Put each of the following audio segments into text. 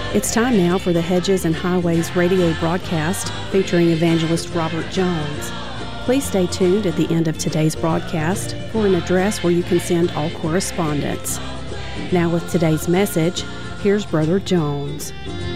It's time now for the Hedges and Highways radio broadcast featuring evangelist Robert Jones. Please stay tuned at the end of today's broadcast for an address where you can send all correspondence. Now with today's message, here's Brother Jones.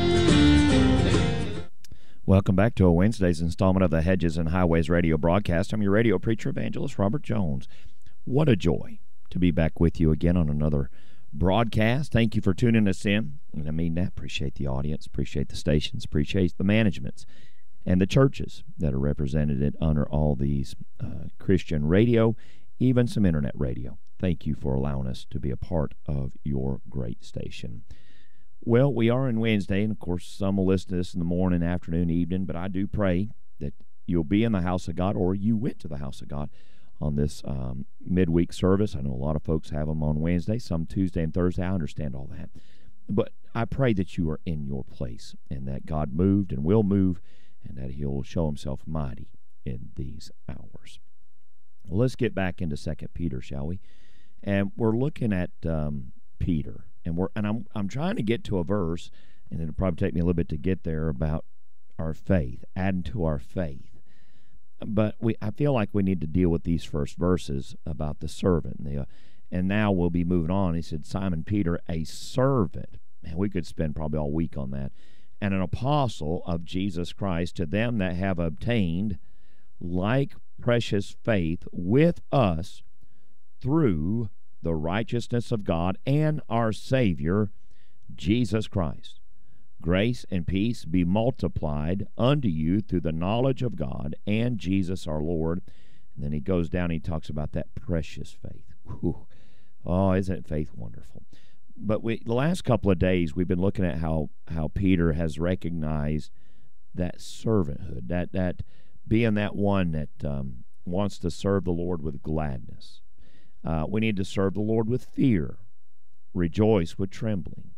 Welcome back to a Wednesday's installment of the Hedges and Highways radio broadcast. I'm your radio preacher, evangelist Robert Jones. What a joy to be back with you again on another broadcast. Thank you for tuning us in. And I mean that. Appreciate the audience, appreciate the stations, appreciate the managements and the churches that are represented under all these Christian radio, even some internet radio. Thank you for allowing us to be a part of your great station. Well, we are on Wednesday, and of course, some will listen to this in the morning, afternoon, evening, but I do pray that you'll be in the house of God or you went to the house of God on this midweek service. I know a lot of folks have them on Wednesday, some Tuesday and Thursday. I understand all that. But I pray that you are in your place and that God moved and will move and that He'll show Himself mighty in these hours. Well, let's get back into 2 Peter, shall we? And we're looking at Peter. And I'm trying to get to a verse, and it'll probably take me a little bit to get there, about our faith, adding to our faith. But I feel like we need to deal with these first verses about the servant. And now we'll be moving on. He said, Simon Peter, a servant. Man, we could spend probably all week on that. And an apostle of Jesus Christ, to them that have obtained like precious faith with us through the righteousness of God and our Savior, Jesus Christ. Grace and peace be multiplied unto you through the knowledge of God and Jesus our Lord. And then he goes down and he talks about that precious faith. Whew. Oh, isn't faith wonderful? But the last couple of days we've been looking at how Peter has recognized that servanthood, that being that one that wants to serve the Lord with gladness. We need to serve the Lord with fear, rejoice with trembling.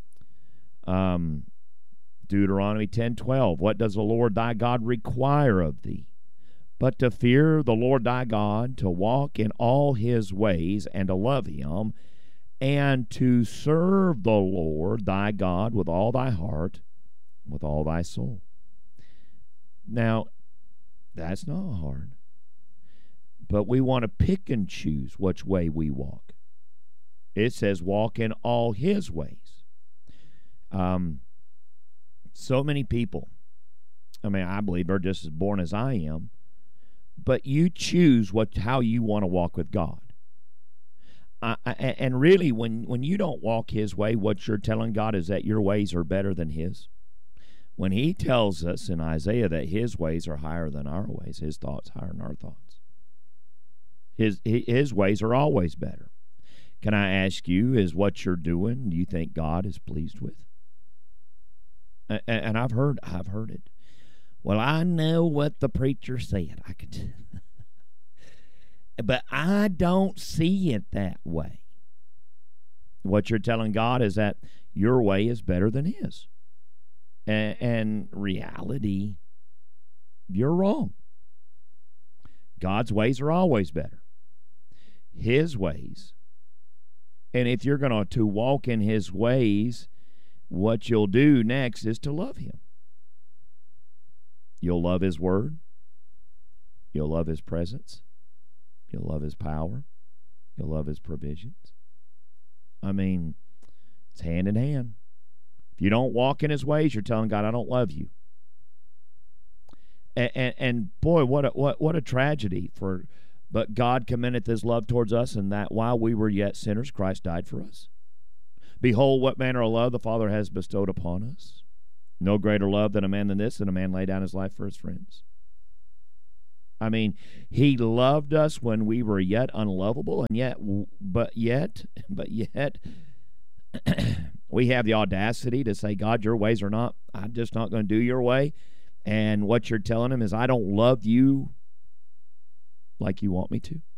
Deuteronomy 10:12, what does the Lord thy God require of thee? But to fear the Lord thy God, to walk in all His ways, and to love Him, and to serve the Lord thy God with all thy heart, with all thy soul. Now, that's not hard. But we want to pick and choose which way we walk. It says walk in all His ways. So many people, I believe are just as born as I am, but you choose how you want to walk with God. And really, when you don't walk His way, what you're telling God is that your ways are better than His. When He tells us in Isaiah that His ways are higher than our ways, His thoughts higher than our thoughts. His ways are always better. Can I ask you, is what you're doing, do you think God is pleased with? And I've heard it. Well, I know what the preacher said. I could, but I don't see it that way. What you're telling God is that your way is better than His. And reality, you're wrong. God's ways are always better. His ways. And if you're going to walk in His ways, what you'll do next is to love Him. You'll love His Word. You'll love His presence. You'll love His power. You'll love His provisions. It's hand in hand. If you don't walk in His ways, you're telling God, I don't love you. And boy, what a tragedy for. But God commendeth His love towards us, and that while we were yet sinners, Christ died for us. Behold, what manner of love the Father has bestowed upon us. No greater love than a man than a man lay down his life for his friends. He loved us when we were yet unlovable, and but yet, we have the audacity to say, God, your ways are not, I'm just not going to do your way. And what you're telling Him is, I don't love you like you want me to.